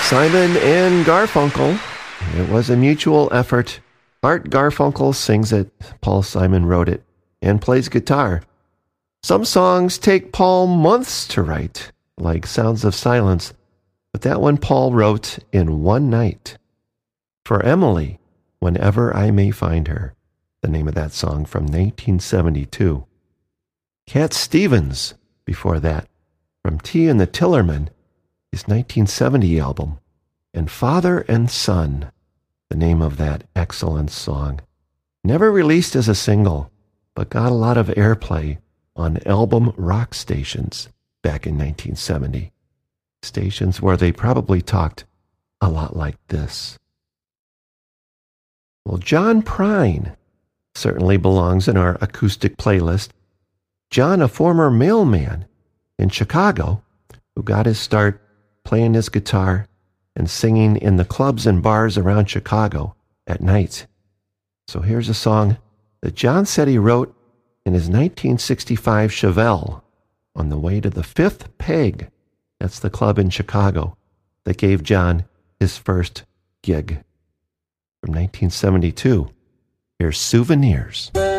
Simon and Garfunkel. It was a mutual effort. Art Garfunkel sings it. Paul Simon wrote it and plays guitar. Some songs take Paul months to write, like Sounds of Silence, but that one Paul wrote in one night. For Emily, Whenever I May Find Her, the name of that song from 1972. Cat Stevens, before that, from T and the Tillerman, his 1970 album, and Father and Son, the name of that excellent song. Never released as a single, but got a lot of airplay on album rock stations back in 1970. Stations where they probably talked a lot like this. Well, John Prine certainly belongs in our acoustic playlist. John, a former mailman in Chicago, who got his start playing his guitar and singing in the clubs and bars around Chicago at night. So here's a song that John said he wrote in his 1965 Chevelle on the way to the Fifth Peg. That's the club in Chicago that gave John his first gig. From 1972, here's Souvenirs.